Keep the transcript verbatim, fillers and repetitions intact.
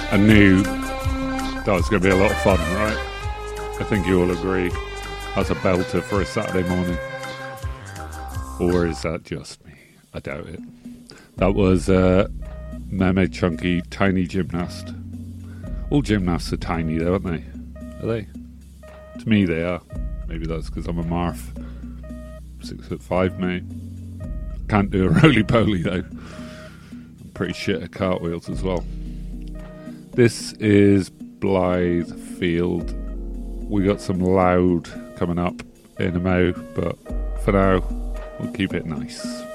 I knew that was going to be a lot of fun, right? I think you all agree. That's a belter for a Saturday morning. Or is that just me? I doubt it. That was uh, Meme Chunky, Tiny Gymnast. All gymnasts are tiny though, aren't they? Are they? To me they are. Maybe that's because I'm a Marf. Six foot five, mate. Can't do a roly-poly though. I'm pretty shit at cartwheels as well. This is Blythe Field. We got some Loud coming up in a mo, but for now, we'll keep it nice.